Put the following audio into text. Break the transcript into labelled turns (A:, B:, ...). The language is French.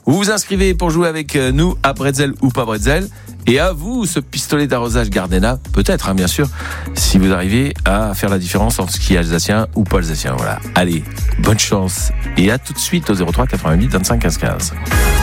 A: Vous vous inscrivez pour jouer avec nous à Bretzel ou pas Bretzel. Et à vous, ce pistolet d'arrosage Gardena, peut-être, bien sûr, si vous arrivez à faire la différence entre ski alsacien ou pas alsacien. Voilà. Allez, bonne chance et à tout de suite au 03 88 25 15 15.